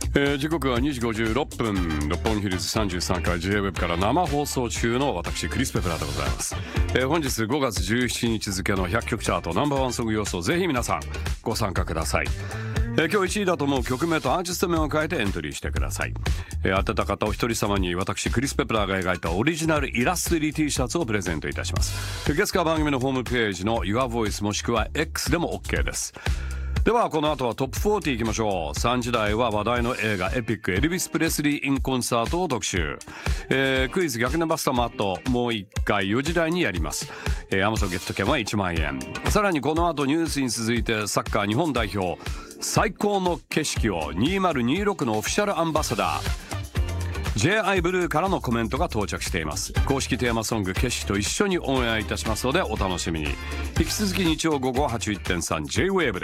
時刻は2時56分、六本木ヒルズ33階 J-WEB から生放送中の私クリス・ペプラーでございます。本日5月17日付の100曲チャートナンバーワンソング予想、ぜひ皆さんご参加ください。今日1位だと思う曲名とアーティスト名を変えてエントリーしてください。当てた方お一人様に私クリス・ペプラーが描いたオリジナルイラスト入り T シャツをプレゼントいたします。月火番組のホームページの Your Voice もしくは X でも OK です。ではこの後はトップ40いきましょう。3時台は話題の映画エピックエルビス・プレスリー・イン・コンサートを特集。クイズ逆ネバスタマットもう1回4時台にやります。Amazon ゲット券は1万円。さらにこの後ニュースに続いてサッカー日本代表最高の景色を2026のオフィシャルアンバサダーJ.I. ブルーからのコメントが到着しています。公式テーマソング景色と一緒にオンエアいたしますのでお楽しみに。引き続き日曜午後 81.3 J-WAVE で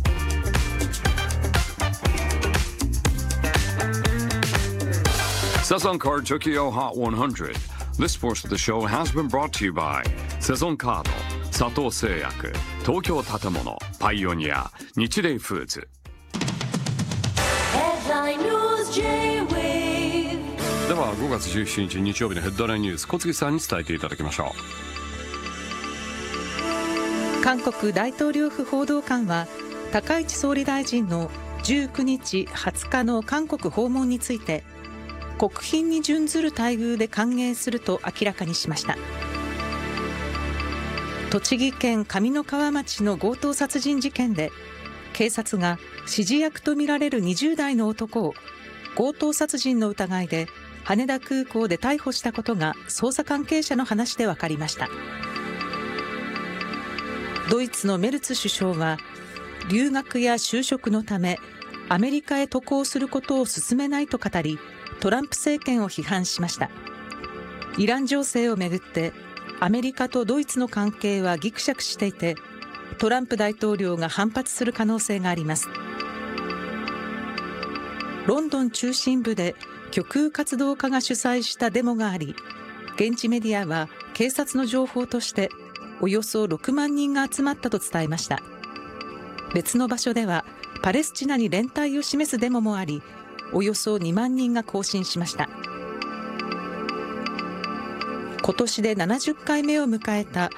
Sazon Card Tokyo Hot 100. This portion of the show has been brought to you by Sazon Card, Sato Seiyaku, Tokyo Tatemono, Pioneer, Nichirei Foods. Headline News J-Wave。 では5月17日日曜日のヘッドラインニュース、小杉さんに伝えていただきましょう。韓国大統領府報道官は高市総理大臣の19日20日の韓国訪問について国賓に準ずる待遇で歓迎すると明らかにしました。栃木県上三川町の強盗殺人事件で警察が指示役とみられる20代の男を強盗殺人の疑いで羽田空港で逮捕したことが捜査関係者の話で分かりました。ドイツのメルツ首相は留学や就職のためアメリカへ渡航することを進めないと語り、トランプ政権を批判しました。イラン情勢をめぐってアメリカとドイツの関係はギクシャクしていて、トランプ大統領が反発する可能性があります。ロンドン中心部で極右活動家が主催したデモがあり、現地メディアは警察の情報としておよそ6万人が集まったと伝えました。別の場所ではパレスチナに連帯を示すデモもあり、およそ2万人が行進しました。今年で70回目を迎えた